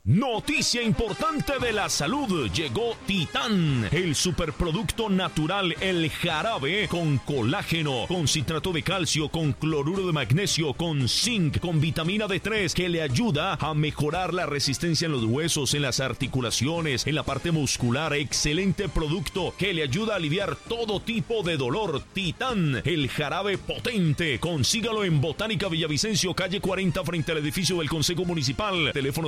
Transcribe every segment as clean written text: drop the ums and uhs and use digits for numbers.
Noticia importante de la salud, llegó Titán, el superproducto natural, el jarabe con colágeno, con citrato de calcio, con cloruro de magnesio, con zinc, con vitamina D3, que le ayuda a mejorar la resistencia en los huesos, en las articulaciones, en la parte muscular. Excelente producto que le ayuda a aliviar todo tipo de dolor. Titán, el jarabe potente. Consígalo en Botánica Villavicencio, calle 40, frente al edificio del Consejo Municipal. Teléfono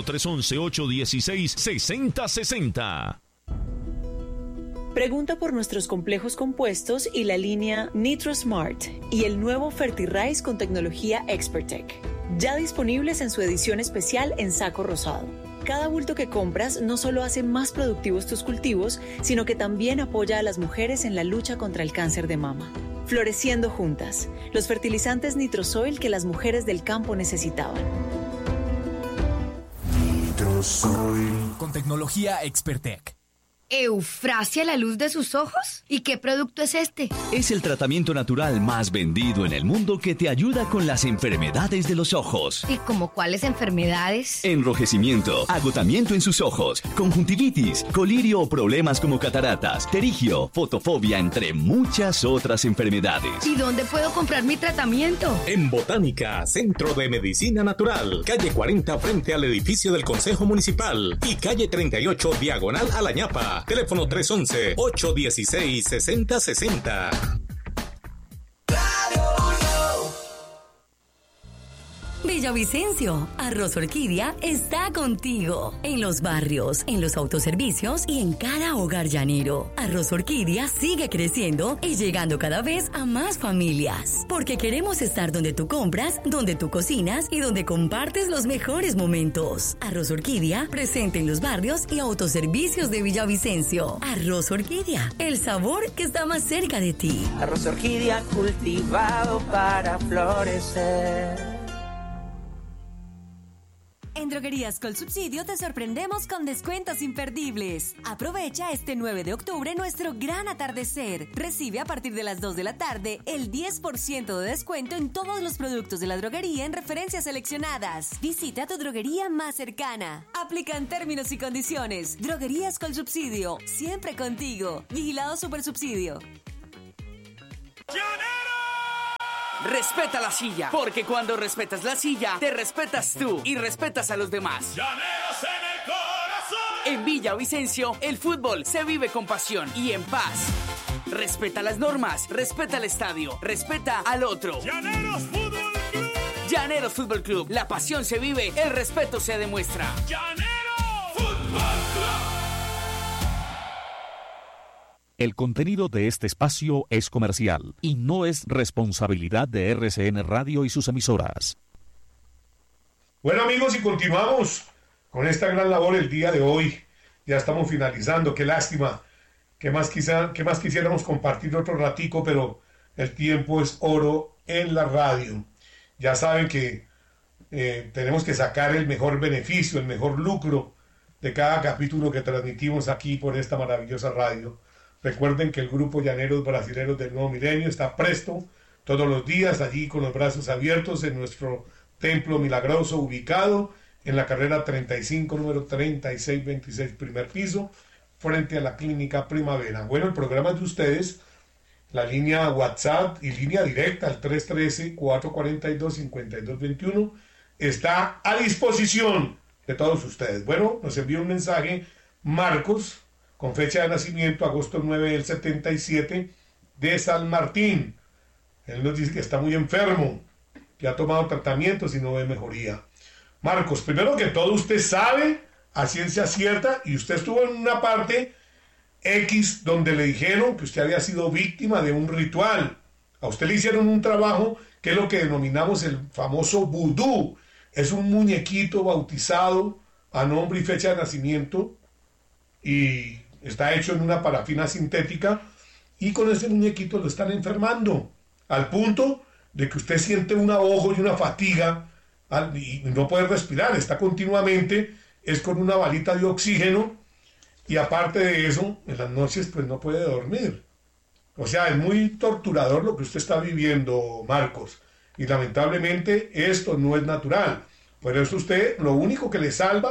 311-816-6060. Pregunta por nuestros complejos compuestos y la línea NitroSmart y el nuevo FertiRice con tecnología ExpertTech. Ya disponibles en su edición especial en saco rosado. Cada bulto que compras no solo hace más productivos tus cultivos, sino que también apoya a las mujeres en la lucha contra el cáncer de mama. Floreciendo juntas, los fertilizantes Nitrosoil que las mujeres del campo necesitaban. Con tecnología ExpertTech. ¿Eufrasia la luz de sus ojos? ¿Y qué producto es este? Es el tratamiento natural más vendido en el mundo que te ayuda con las enfermedades de los ojos. ¿Y como cuáles enfermedades? Enrojecimiento, agotamiento en sus ojos, conjuntivitis, colirio o problemas como cataratas, pterigio, fotofobia, entre muchas otras enfermedades. ¿Y dónde puedo comprar mi tratamiento? En Botánica, Centro de Medicina Natural, calle 40 frente al edificio del Consejo Municipal y calle 38 diagonal a La Ñapa. Teléfono 311-816-6060. Villavicencio, Arroz Orquídea está contigo. En los barrios, en los autoservicios y en cada hogar llanero. Arroz Orquídea sigue creciendo y llegando cada vez a más familias. Porque queremos estar donde tú compras, donde tú cocinas y donde compartes los mejores momentos. Arroz Orquídea, presente en los barrios y autoservicios de Villavicencio. Arroz Orquídea, el sabor que está más cerca de ti. Arroz Orquídea cultivado para florecer. En Droguerías Colsubsidio te sorprendemos con descuentos imperdibles. Aprovecha este 9 de octubre nuestro gran atardecer. Recibe a partir de las 2 de la tarde el 10% de descuento en todos los productos de la droguería en referencias seleccionadas. Visita tu droguería más cercana. Aplican términos y condiciones. Droguerías Colsubsidio, siempre contigo. Vigilado Supersubsidio. Respeta la silla, porque cuando respetas la silla, te respetas tú y respetas a los demás. ¡Llaneros en el corazón! En Villavicencio, el fútbol se vive con pasión y en paz. Respeta las normas, respeta el estadio, respeta al otro. ¡Llaneros Fútbol Club! Llaneros Fútbol Club, la pasión se vive, el respeto se demuestra. ¡Llaneros Fútbol Club! El contenido de este espacio es comercial y no es responsabilidad de RCN Radio y sus emisoras. Bueno, amigos, y continuamos con esta gran labor el día de hoy. Ya estamos finalizando, qué lástima. ¿Qué más quisiéramos compartir otro ratico? Pero el tiempo es oro en la radio. Ya saben que tenemos que sacar el mejor beneficio, el mejor lucro de cada capítulo que transmitimos aquí por esta maravillosa radio. Recuerden que el grupo Llaneros Brasileros del Nuevo Milenio está presto todos los días allí con los brazos abiertos en nuestro templo milagroso ubicado en la carrera 35, número 3626, primer piso, frente a la Clínica Primavera. Bueno, el programa es de ustedes, la línea WhatsApp y línea directa al 313-442-5221 está a disposición de todos ustedes. Bueno, nos envió un mensaje Marcos, con fecha de nacimiento, agosto 9 del 77, de San Martín. Él nos dice que está muy enfermo, que ha tomado tratamientos y no ve mejoría. Marcos, primero que todo, usted sabe a ciencia cierta, y usted estuvo en una parte X donde le dijeron que usted había sido víctima de un ritual. A usted le hicieron un trabajo que es lo que denominamos el famoso vudú. Es un muñequito bautizado a nombre y fecha de nacimiento y está hecho en una parafina sintética, y con ese muñequito lo están enfermando al punto de que usted siente un ahogo y una fatiga y no puede respirar, está continuamente, es con una balita de oxígeno, y aparte de eso, en las noches pues no puede dormir. O sea, es muy torturador lo que usted está viviendo, Marcos, y lamentablemente esto no es natural. Por eso usted, lo único que le salva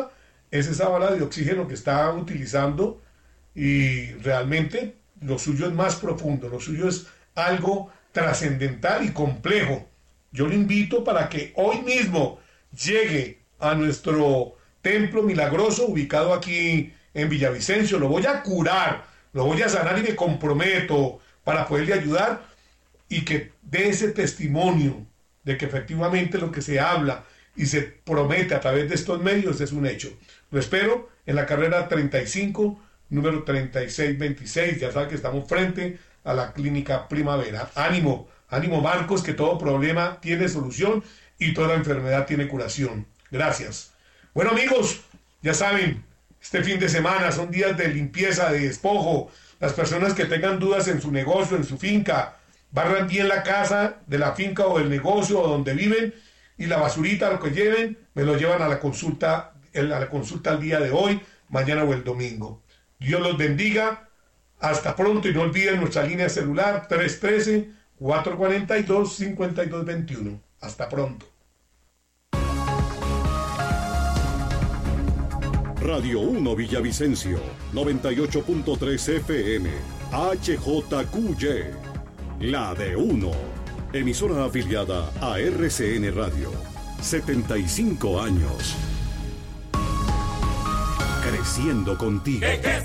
es esa bala de oxígeno que está utilizando y realmente lo suyo es más profundo, lo suyo es algo trascendental y complejo. Yo lo invito para que hoy mismo llegue a nuestro templo milagroso ubicado aquí en Villavicencio. Lo voy a curar, lo voy a sanar y me comprometo para poderle ayudar y que dé ese testimonio de que efectivamente lo que se habla y se promete a través de estos medios es un hecho. Lo espero en la carrera 35, número 3626. Ya saben que estamos frente a la Clínica Primavera. Ánimo, ánimo Marcos, que todo problema tiene solución y toda enfermedad tiene curación. Gracias. Bueno amigos, ya saben, este fin de semana son días de limpieza, de despojo. Las personas que tengan dudas en su negocio, en su finca, barran bien la casa de la finca o del negocio o donde viven y la basurita, lo que lleven, me lo llevan a la consulta al día de hoy, mañana o el domingo. Dios los bendiga. Hasta pronto y no olviden nuestra línea celular 313-442-5221. Hasta pronto. Radio 1 Villavicencio, 98.3 FM, HJQY, la de 1. Emisora afiliada a RCN Radio. 75 años. Creciendo contigo. ¿Qué